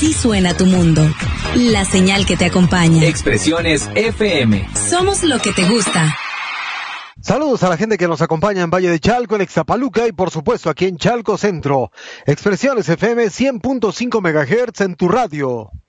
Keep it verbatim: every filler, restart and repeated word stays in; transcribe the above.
Así suena tu mundo. La señal que te acompaña. Expresiones F M. Somos lo que te gusta. Saludos a la gente que nos acompaña en Valle de Chalco, en Ixtapaluca y por supuesto aquí en Chalco Centro. Expresiones F M cien punto cinco megahertz en tu radio.